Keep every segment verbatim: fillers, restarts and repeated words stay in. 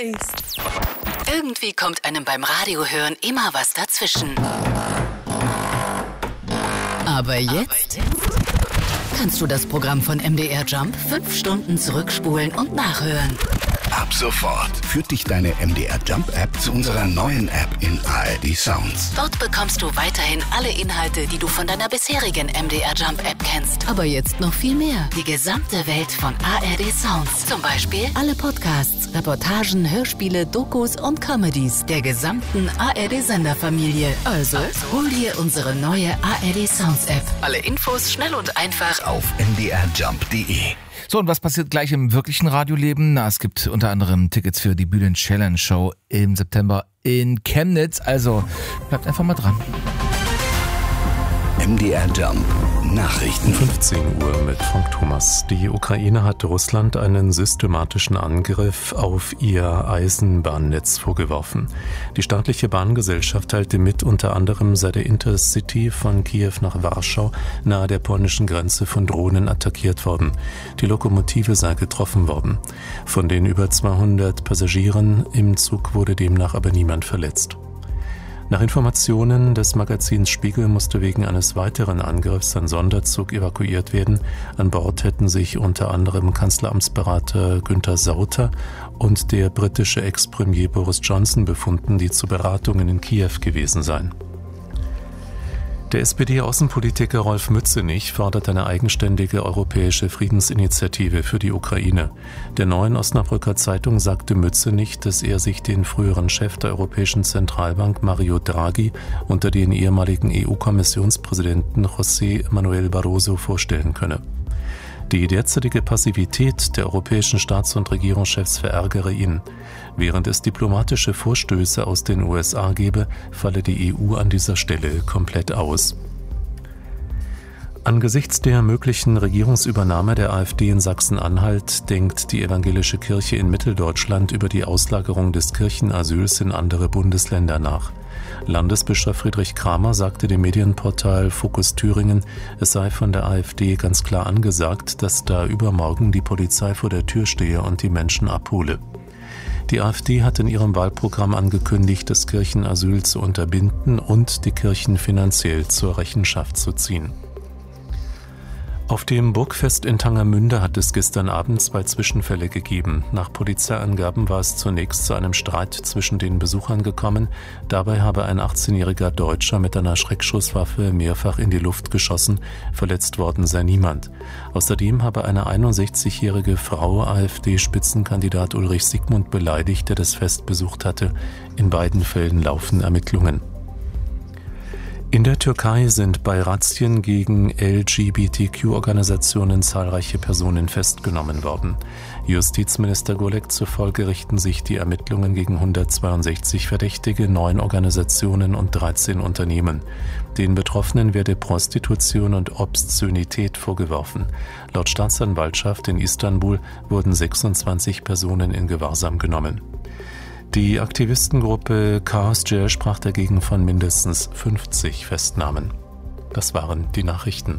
Nice. Irgendwie kommt einem beim Radiohören immer was dazwischen. Aber jetzt kannst du das Programm von M D R Jump fünf Stunden zurückspulen und nachhören. Ab sofort führt dich deine M D R Jump App zu unserer neuen App in A R D Sounds. Dort bekommst du weiterhin alle Inhalte, die du von deiner bisherigen M D R Jump App kennst. Aber jetzt noch viel mehr. Die gesamte Welt von A R D Sounds. Zum Beispiel alle Podcasts, Reportagen, Hörspiele, Dokus und Comedies der gesamten A R D-Senderfamilie. Also, also hol dir unsere neue A R D Sounds App. Alle Infos schnell und einfach auf m d r jump punkt d e. So, und was passiert gleich im wirklichen Radioleben? Na, es gibt unter anderem Tickets für die Bühnen-Challenge-Show im September in Chemnitz. Also, bleibt einfach mal dran. M D R Jump Nachrichten. fünfzehn Uhr mit Frank Thomas. Die Ukraine hat Russland einen systematischen Angriff auf ihr Eisenbahnnetz vorgeworfen. Die staatliche Bahngesellschaft teilte mit, unter anderem sei der Intercity von Kiew nach Warschau nahe der polnischen Grenze von Drohnen attackiert worden. Die Lokomotive sei getroffen worden. Von den über zweihundert Passagieren im Zug wurde demnach aber niemand verletzt. Nach Informationen des Magazins Spiegel musste wegen eines weiteren Angriffs ein Sonderzug evakuiert werden. An Bord hätten sich unter anderem Kanzleramtsberater Günther Sauter und der britische Ex-Premier Boris Johnson befunden, die zu Beratungen in Kiew gewesen seien. Der S P D-Außenpolitiker Rolf Mützenich fordert eine eigenständige europäische Friedensinitiative für die Ukraine. Der Neuen Osnabrücker Zeitung sagte Mützenich, dass er sich den früheren Chef der Europäischen Zentralbank Mario Draghi unter den ehemaligen E U-Kommissionspräsidenten José Manuel Barroso vorstellen könne. Die derzeitige Passivität der europäischen Staats- und Regierungschefs verärgere ihn. Während es diplomatische Vorstöße aus den U S A gebe, falle die E U an dieser Stelle komplett aus. Angesichts der möglichen Regierungsübernahme der AfD in Sachsen-Anhalt denkt die evangelische Kirche in Mitteldeutschland über die Auslagerung des Kirchenasyls in andere Bundesländer nach. Landesbischof Friedrich Kramer sagte dem Medienportal Fokus Thüringen, es sei von der AfD ganz klar angesagt, dass da übermorgen die Polizei vor der Tür stehe und die Menschen abhole. Die AfD hat in ihrem Wahlprogramm angekündigt, das Kirchenasyl zu unterbinden und die Kirchen finanziell zur Rechenschaft zu ziehen. Auf dem Burgfest in Tangermünde hat es gestern Abend zwei Zwischenfälle gegeben. Nach Polizeiangaben war es zunächst zu einem Streit zwischen den Besuchern gekommen. Dabei habe ein achtzehnjähriger Deutscher mit einer Schreckschusswaffe mehrfach in die Luft geschossen. Verletzt worden sei niemand. Außerdem habe eine einundsechzigjährige Frau AfD-Spitzenkandidat Ulrich Siegmund beleidigt, der das Fest besucht hatte. In beiden Fällen laufen Ermittlungen. In der Türkei sind bei Razzien gegen L G B T Q-Organisationen zahlreiche Personen festgenommen worden. Justizminister Gülek zufolge richten sich die Ermittlungen gegen hundertzweiundsechzig Verdächtige, neun Organisationen und dreizehn Unternehmen. Den Betroffenen werde Prostitution und Obszönität vorgeworfen. Laut Staatsanwaltschaft in Istanbul wurden sechsundzwanzig Personen in Gewahrsam genommen. Die Aktivistengruppe Chaos Jail sprach dagegen von mindestens fünfzig Festnahmen. Das waren die Nachrichten.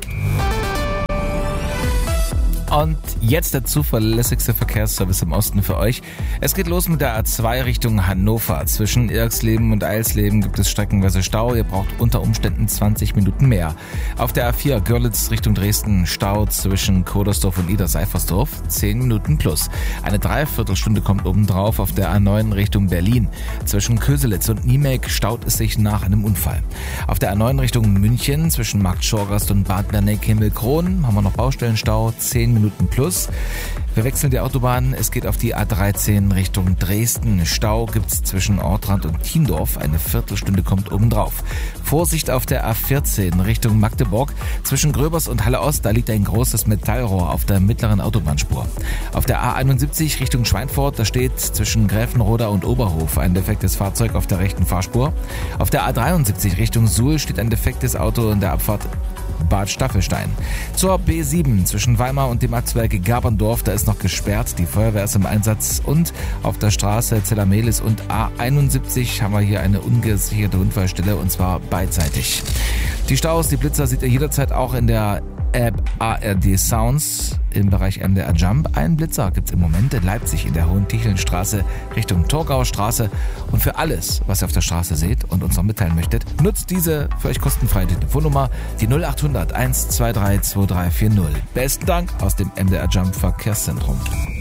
Und jetzt der zuverlässigste Verkehrsservice im Osten für euch. Es geht los mit der A zwei Richtung Hannover. Zwischen Irxleben und Eilsleben gibt es streckenweise Stau. Ihr braucht unter Umständen zwanzig Minuten mehr. Auf der A vier Görlitz Richtung Dresden Stau zwischen Kodersdorf und Idar-Seifersdorf. zehn Minuten plus. Eine Dreiviertelstunde kommt obendrauf auf der A neun Richtung Berlin. Zwischen Köselitz und Niemek staut es sich nach einem Unfall. Auf der A neun Richtung München zwischen Markt Schorgast und Bad Werneck-Himmelkron haben wir noch Baustellenstau. zehn Minuten plus. Wir wechseln die Autobahn. Es geht auf die A dreizehn Richtung Dresden. Stau gibt's zwischen Ortrand und Tiendorf. Eine Viertelstunde kommt obendrauf. Vorsicht auf der A vierzehn Richtung Magdeburg. Zwischen Gröbers und Halle Ost, da liegt ein großes Metallrohr auf der mittleren Autobahnspur. Auf der A einundsiebzig Richtung Schweinfurt, da steht zwischen Gräfenroda und Oberhof ein defektes Fahrzeug auf der rechten Fahrspur. Auf der A dreiundsiebzig Richtung Suhl steht ein defektes Auto in der Abfahrt Bad Staffelstein. Zur B sieben zwischen Weimar und dem Axtwerke Gaberndorf, da ist noch gesperrt, die Feuerwehr ist im Einsatz, und auf der Straße Zellamelis und A einundsiebzig haben wir hier eine ungesicherte Unfallstelle, und zwar beidseitig. Die Staus, die Blitzer seht ihr jederzeit auch in der App A R D Sounds im Bereich M D R Jump. Einen Blitzer gibt es im Moment in Leipzig in der Hohen-Ticheln-Straße Richtung Torgauer Straße. Und für alles, was ihr auf der Straße seht und uns noch mitteilen möchtet, nutzt diese für euch kostenfreie Telefonnummer, die null acht hundert eins zwei drei zwei drei vier null. Besten Dank aus dem M D R Jump Verkehrszentrum.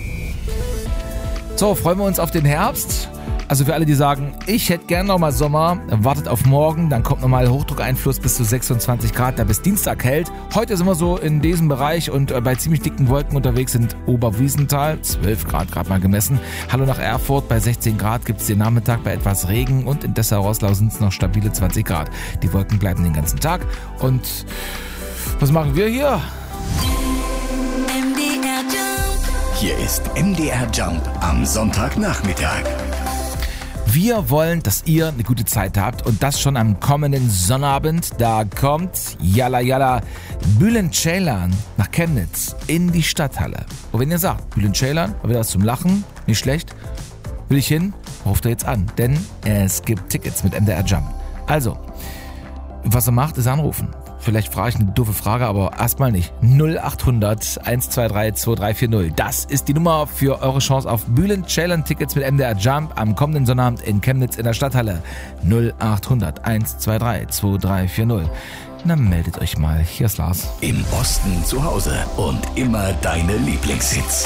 So, freuen wir uns auf den Herbst. Also für alle, die sagen, ich hätte gern noch mal Sommer, wartet auf morgen, dann kommt nochmal Hochdruckeinfluss bis zu sechsundzwanzig Grad, der bis Dienstag hält. Heute sind wir so in diesem Bereich und bei ziemlich dicken Wolken unterwegs sind Oberwiesenthal, zwölf Grad gerade mal gemessen. Hallo nach Erfurt, bei sechzehn Grad gibt es den Nachmittag bei etwas Regen und in Dessau-Roßlau sind es noch stabile zwanzig Grad. Die Wolken bleiben den ganzen Tag und was machen wir hier? Hier ist M D R Jump am Sonntagnachmittag. Wir wollen, dass ihr eine gute Zeit habt und das schon am kommenden Sonnabend. Da kommt Yalla Yalla Bülent Ceylan nach Chemnitz in die Stadthalle. Und wenn ihr sagt, Bülent Ceylan, wieder was zum Lachen, nicht schlecht, will ich hin, ruft er jetzt an, denn es gibt Tickets mit M D R Jump. Also, was er macht, ist anrufen. Vielleicht frage ich eine doofe Frage, aber erstmal nicht. null acht hundert eins zwei drei zwei drei vier null. Das ist die Nummer für eure Chance auf Bülent Ceylan Tickets mit M D R Jump am kommenden Sonnabend in Chemnitz in der Stadthalle. null acht hundert eins zwei drei zwei drei vier null. Na, meldet euch mal. Hier ist Lars. Im Osten zu Hause und immer deine Lieblingshits.